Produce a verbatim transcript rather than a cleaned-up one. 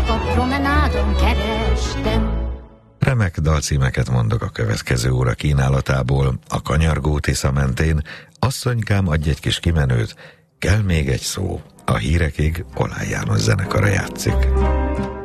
csak a promenádon kerestem. Remek dalcímeket mondok a következő óra kínálatából. A kanyargó Tisza mentén, asszonykám, adj egy kis kimenőt, kell még egy szó. A hírekig Oláh János zenekara játszik.